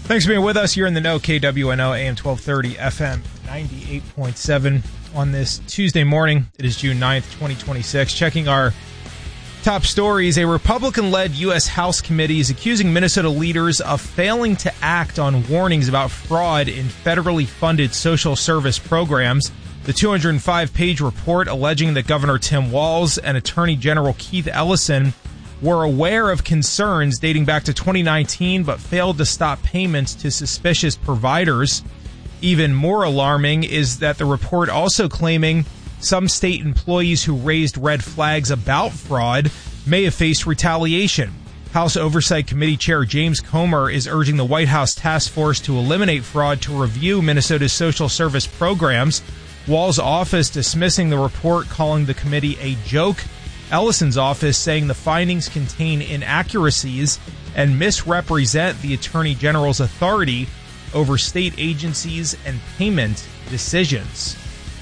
Thanks for being with us. You're in the know, KWNO, AM 1230, FM 98.7 on this Tuesday morning. It is June 9th, 2026. Checking our top stories. A Republican-led U.S. House committee is accusing Minnesota leaders of failing to act on warnings about fraud in federally funded social service programs. The 205-page report alleging that Governor Tim Walz and Attorney General Keith Ellison were aware of concerns dating back to 2019 but failed to stop payments to suspicious providers. Even more alarming is that the report also claiming some state employees who raised red flags about fraud may have faced retaliation. House Oversight Committee Chair James Comer is urging the White House task force to eliminate fraud to review Minnesota's social service programs. Walz's office dismissing the report, calling the committee a joke. Ellison's office saying the findings contain inaccuracies and misrepresent the Attorney General's authority over state agencies and payment decisions.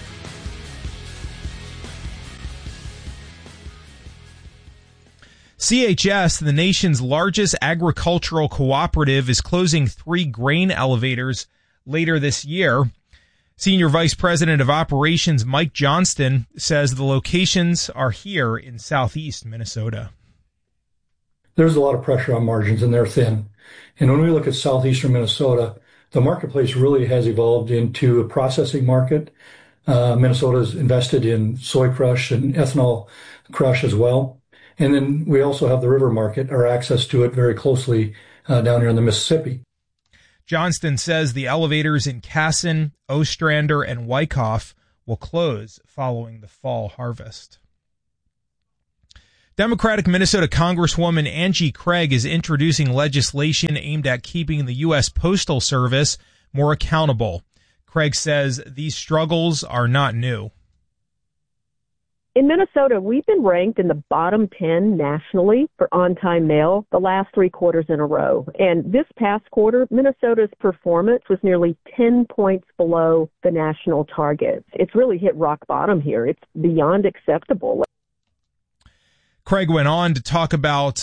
CHS, the nation's largest agricultural cooperative, is closing 3 grain elevators later this year. Senior Vice President of Operations Mike Johnston says the locations are here in southeast Minnesota. There's a lot of pressure on margins, and they're thin. And when we look at southeastern Minnesota, the marketplace really has evolved into a processing market. Minnesota's invested in soy crush and ethanol crush as well. And then we also have the river market, or access to it very closely down here in the Mississippi. Johnston says the elevators in Casson, Ostrander, and Wyckoff will close following the fall harvest. Democratic Minnesota Congresswoman Angie Craig is introducing legislation aimed at keeping the U.S. Postal Service more accountable. Craig says these struggles are not new. In Minnesota, we've been ranked in the bottom 10 nationally for on-time mail the last 3 quarters in a row. And this past quarter, Minnesota's performance was nearly 10 points below the national target. It's really hit rock bottom here. It's beyond acceptable. Craig went on to talk about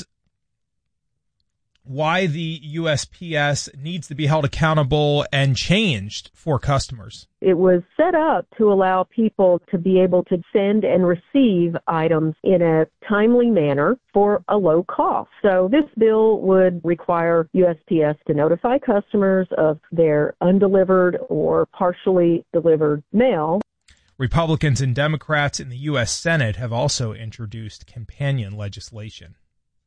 why the USPS needs to be held accountable and changed for customers. It was set up to allow people to be able to send and receive items in a timely manner for a low cost. So this bill would require USPS to notify customers of their undelivered or partially delivered mail. Republicans and Democrats in the U.S. Senate have also introduced companion legislation.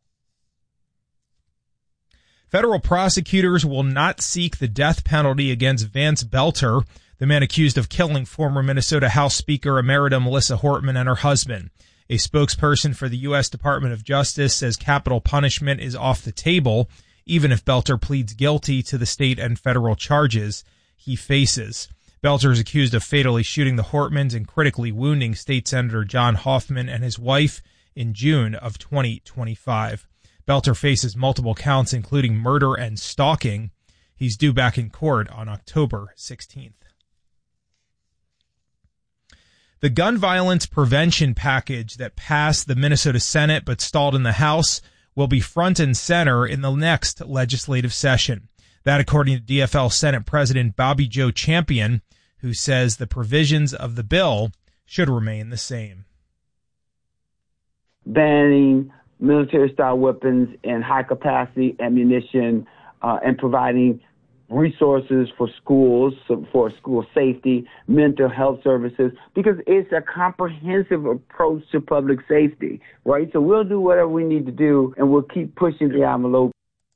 Federal prosecutors will not seek the death penalty against Vance Belter, the man accused of killing former Minnesota House Speaker Emerita Melissa Hortman and her husband. A spokesperson for the U.S. Department of Justice says capital punishment is off the table, even if Belter pleads guilty to the state and federal charges he faces. Belter is accused of fatally shooting the Hortmans and critically wounding State Senator John Hoffman and his wife in June of 2025. Belter faces multiple counts, including murder and stalking. He's due back in court on October 16th. The gun violence prevention package that passed the Minnesota Senate but stalled in the House will be front and center in the next legislative session. That according to DFL Senate President Bobby Joe Champion, who says the provisions of the bill should remain the same. Banning military-style weapons and high-capacity ammunition, and providing resources for schools, for school safety, mental health services, because it's a comprehensive approach to public safety, right? So we'll do whatever we need to do, and we'll keep pushing the envelope.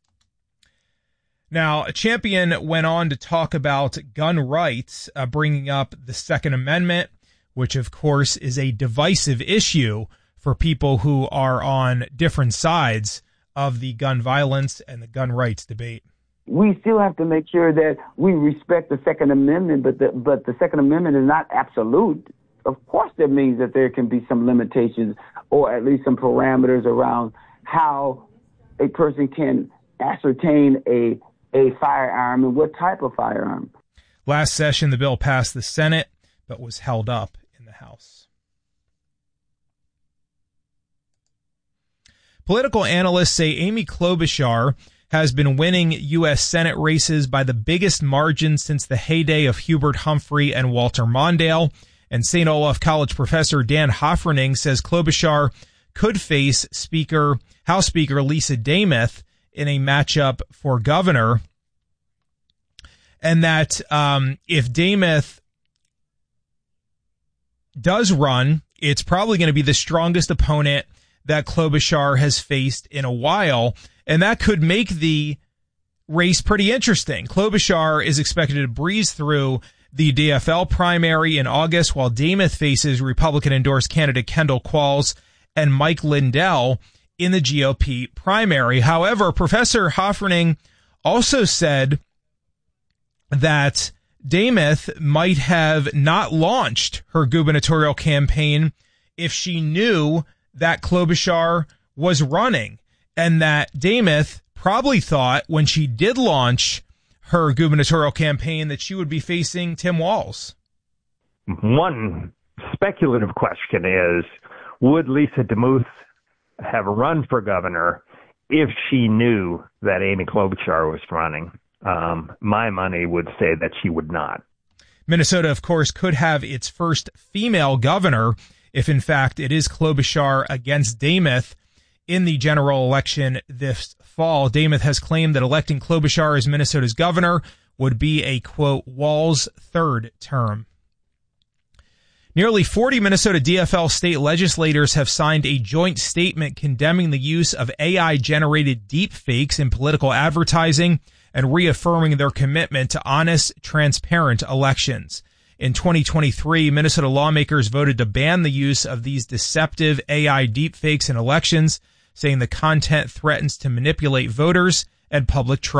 Now, Champion went on to talk about gun rights, bringing up the Second Amendment, which, of course, is a divisive issue for people who are on different sides of the gun violence and the gun rights debate. We still have to make sure that we respect the Second Amendment, but the Second Amendment is not absolute. Of course, that means that there can be some limitations or at least some parameters around how a person can ascertain a firearm and what type of firearm. Last session, the bill passed the Senate, but was held up in the House. Political analysts say Amy Klobuchar has been winning U.S. Senate races by the biggest margin since the heyday of Hubert Humphrey and Walter Mondale. And St. Olaf College professor Dan Hoffrening says Klobuchar could face House Speaker Lisa Demuth in a matchup for governor. And that if Demuth does run, it's probably going to be the strongest opponent that Klobuchar has faced in a while. And that could make the race pretty interesting. Klobuchar is expected to breeze through the DFL primary in August, while Demuth faces Republican-endorsed candidate Kendall Qualls and Mike Lindell in the GOP primary. However, Professor Hoffrening also said that Demuth might have not launched her gubernatorial campaign if she knew that Klobuchar was running, and that Demuth probably thought when she did launch her gubernatorial campaign that she would be facing Tim Walz. One speculative question is, would Lisa Demuth have run for governor if she knew that Amy Klobuchar was running? My money would say that she would not. Minnesota, of course, could have its first female governor if, in fact, it is Klobuchar against Demuth in the general election this fall. Demuth has claimed that electing Klobuchar as Minnesota's governor would be a, quote, Walz third term. Nearly 40 Minnesota DFL state legislators have signed a joint statement condemning the use of AI-generated deepfakes in political advertising and reaffirming their commitment to honest, transparent elections. In 2023, Minnesota lawmakers voted to ban the use of these deceptive AI deepfakes in elections, saying the content threatens to manipulate voters and public trust.